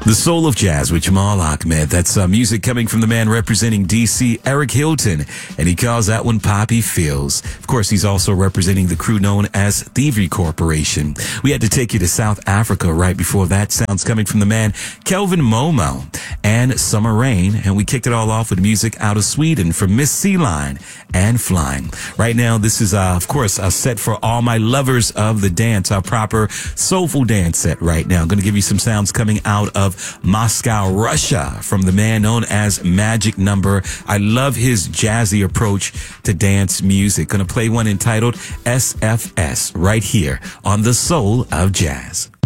The Soul of Jazz with Jamal Ahmed. That's music coming from the man representing D.C., Eric Hilton, and he calls that one Poppy Fields. Of course, he's also representing the crew known as Thievery Corporation. We had to take you to South Africa right before that. Sounds coming from the man Kelvin Momo and Summer Rain, and we kicked it all off with music out of Sweden from Miss Sea Line and Flying. Right now, this is, of course, a set for all my lovers of the dance, our proper soulful dance set right now. I'm going to give you some sounds coming out of Moscow, Russia, from the man known as Magic Number. I love his jazzy approach to dance music. Going to play one entitled SFS right here on The Soul of Jazz.